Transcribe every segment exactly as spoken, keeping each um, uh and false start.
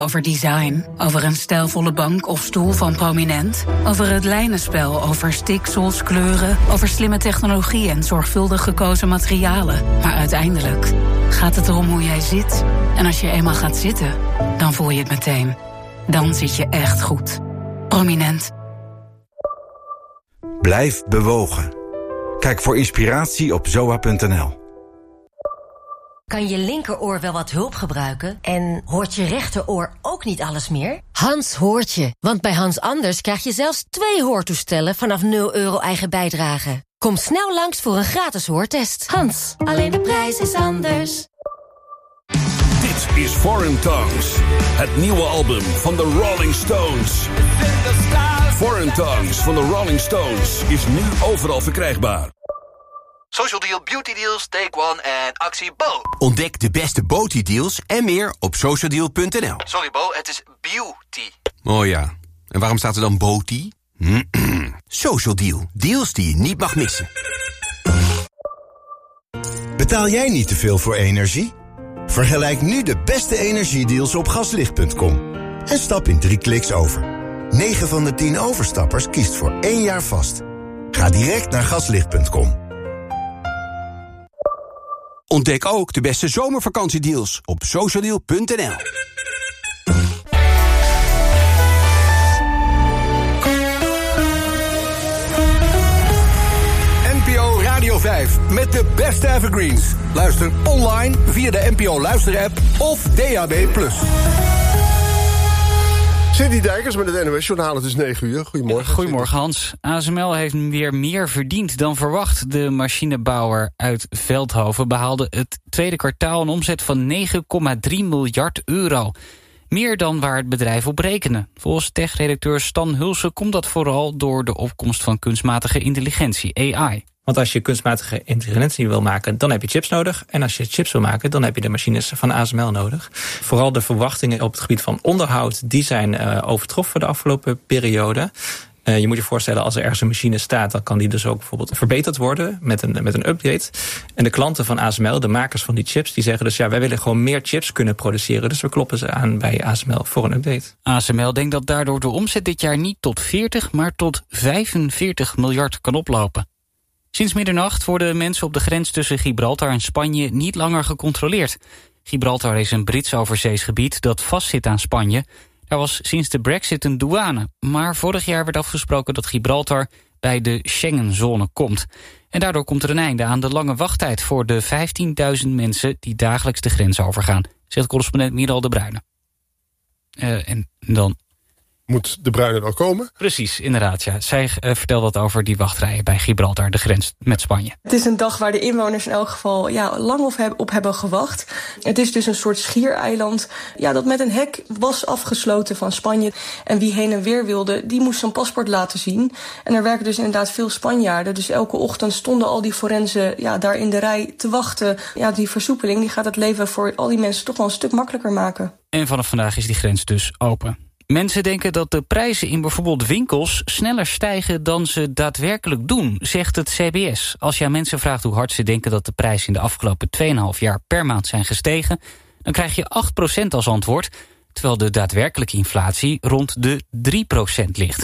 Over design, over een stijlvolle bank of stoel van Prominent. Over het lijnenspel, over stiksels, kleuren, over slimme technologie en zorgvuldig gekozen materialen. Maar uiteindelijk gaat het erom hoe jij zit. En als je eenmaal gaat zitten, dan voel je het meteen. Dan zit je echt goed. Prominent. Blijf bewogen. Kijk voor inspiratie op zoa punt n l. Kan je linkeroor wel wat hulp gebruiken? En hoort je rechteroor ook niet alles meer? Hans hoort je, want bij Hans Anders krijg je zelfs twee hoortoestellen vanaf nul euro eigen bijdrage. Kom snel langs voor een gratis hoortest. Hans, alleen de prijs is anders. Dit is Foreign Tongues, het nieuwe album van de Rolling Stones. Foreign Tongues van de Rolling Stones is nu overal verkrijgbaar. Social Deal, Beauty Deals, Take One en actie Bo. Ontdek de beste Beauty Deals en meer op social deal punt n l. Sorry Bo, het is beauty. Oh ja, en waarom staat er dan Beauty? Social Deal, deals die je niet mag missen. Betaal jij niet te veel voor energie? Vergelijk nu de beste energiedeals op gaslicht punt com. En stap in drie kliks over. negen van de tien overstappers kiest voor één jaar vast. Ga direct naar gaslicht punt com. Ontdek ook de beste zomervakantiedeals op social deal punt n l. N P O Radio vijf met de beste evergreens. Luister online via de N P O Luister-app of D A B plus. Cindy Dijkers met het N O S-journaal, het is negen uur. Goedemorgen. Goedemorgen Hans. A S M L heeft weer meer verdiend dan verwacht. De machinebouwer uit Veldhoven behaalde het tweede kwartaal een omzet van negen komma drie miljard euro. Meer dan waar het bedrijf op rekende. Volgens tech-redacteur Stan Hulsen komt dat vooral door de opkomst van kunstmatige intelligentie, A I. Want als je kunstmatige intelligentie wil maken, dan heb je chips nodig. En als je chips wil maken, dan heb je de machines van A S M L nodig. Vooral de verwachtingen op het gebied van onderhoud, die zijn uh, overtroffen de afgelopen periode. Uh, je moet je voorstellen, als er ergens een machine staat, dan kan die dus ook bijvoorbeeld verbeterd worden met een, met een update. En de klanten van A S M L, de makers van die chips, die zeggen dus ja, wij willen gewoon meer chips kunnen produceren. Dus we kloppen ze aan bij A S M L voor een update. A S M L denkt dat daardoor de omzet dit jaar niet tot veertig, maar tot vijfenveertig miljard kan oplopen. Sinds middernacht worden mensen op de grens tussen Gibraltar en Spanje niet langer gecontroleerd. Gibraltar is een Brits overzees gebied dat vastzit aan Spanje. Daar was sinds de Brexit een douane. Maar vorig jaar werd afgesproken dat Gibraltar bij de Schengenzone komt. En daardoor komt er een einde aan de lange wachttijd voor de vijftienduizend mensen die dagelijks de grens overgaan, zegt correspondent Miral de Bruyne. Uh, en dan... Moet de Bruyne dan komen? Precies, inderdaad. Ja. Zij uh, vertelt wat over die wachtrijen bij Gibraltar, de grens met Spanje. Het is een dag waar de inwoners in elk geval ja, lang op hebben gewacht. Het is dus een soort schiereiland ja, dat met een hek was afgesloten van Spanje. En wie heen en weer wilde, die moest zijn paspoort laten zien. En er werken dus inderdaad veel Spanjaarden. Dus elke ochtend stonden al die forensen ja, daar in de rij te wachten. Ja, die versoepeling die gaat het leven voor al die mensen toch wel een stuk makkelijker maken. En vanaf vandaag is die grens dus open. Mensen denken dat de prijzen in bijvoorbeeld winkels sneller stijgen dan ze daadwerkelijk doen, zegt het C B S. Als je aan mensen vraagt hoe hard ze denken dat de prijzen in de afgelopen twee komma vijf jaar per maand zijn gestegen, dan krijg je acht procent als antwoord, terwijl de daadwerkelijke inflatie rond de drie procent ligt.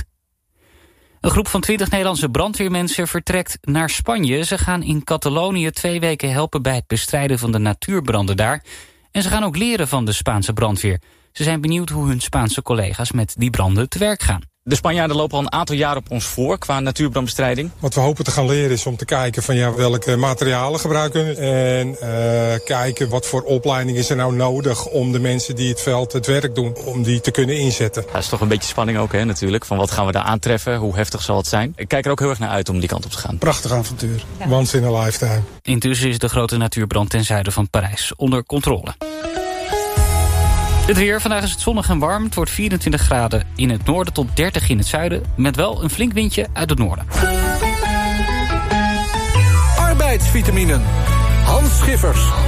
Een groep van twintig Nederlandse brandweermensen vertrekt naar Spanje. Ze gaan in Catalonië twee weken helpen bij het bestrijden van de natuurbranden daar. En ze gaan ook leren van de Spaanse brandweer. Ze zijn benieuwd hoe hun Spaanse collega's met die branden te werk gaan. De Spanjaarden lopen al een aantal jaar op ons voor qua natuurbrandbestrijding. Wat we hopen te gaan leren is om te kijken van ja, welke materialen gebruiken we. En uh, kijken wat voor opleiding is er nou nodig om de mensen die het veld het werk doen, om die te kunnen inzetten. Dat is toch een beetje spanning ook hè, natuurlijk. Van wat gaan we daar aantreffen, hoe heftig zal het zijn. Ik kijk er ook heel erg naar uit om die kant op te gaan. Prachtig avontuur, ja. Once in a lifetime. Intussen is de grote natuurbrand ten zuiden van Parijs onder controle. Het weer, vandaag is het zonnig en warm. Het wordt vierentwintig graden in het noorden tot dertig in het zuiden. Met wel een flink windje uit het noorden. Arbeidsvitaminen. Hans Schiffers.